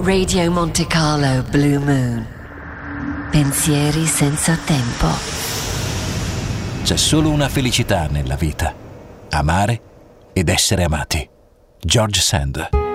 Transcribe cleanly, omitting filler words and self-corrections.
Radio Monte Carlo Blue Moon. Pensieri senza tempo. C'è solo una felicità nella vita: amare ed essere amati. George Sand.